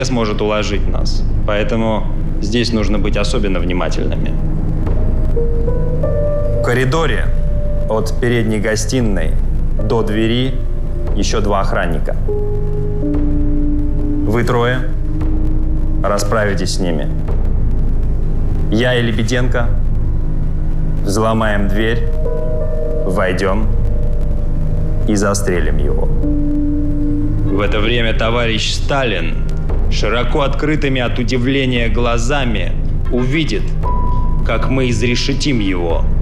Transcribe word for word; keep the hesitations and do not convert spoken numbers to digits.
сможет уложить нас. Поэтому здесь нужно быть особенно внимательными. В коридоре от передней гостиной до двери еще два охранника. Вы трое расправитесь с ними. Я и Лебеденко взломаем дверь, войдем и застрелим его. В это время товарищ Сталин широко открытыми от удивления глазами увидит, как мы изрешетим его